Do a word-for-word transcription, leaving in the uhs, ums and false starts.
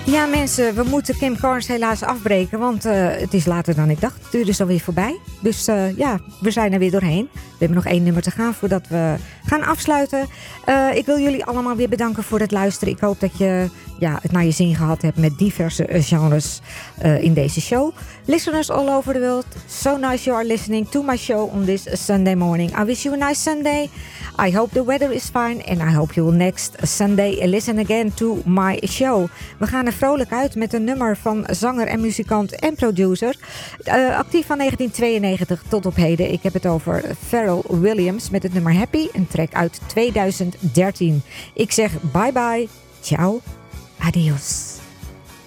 Ja mensen, we moeten Kim Carnes helaas afbreken, want uh, het is later dan ik dacht. Het uur is alweer voorbij. Dus uh, ja, we zijn er weer doorheen. We hebben nog één nummer te gaan voordat we gaan afsluiten. Uh, ik wil jullie allemaal weer bedanken voor het luisteren. Ik hoop dat je ja, het naar je zin gehad hebt met diverse genres uh, in deze show. Listeners all over the world, so nice you are listening to my show on this Sunday morning. I wish you a nice Sunday. I hope the weather is fine and I hope you will next Sunday listen again to my show. We gaan er vrolijk uit met een nummer van zanger en muzikant en producer. Uh, actief van negentien tweeënnegentig tot op heden. Ik heb het over Pharrell Williams met het nummer Happy, een track uit tweeduizend dertien. Ik zeg bye bye, ciao, adios.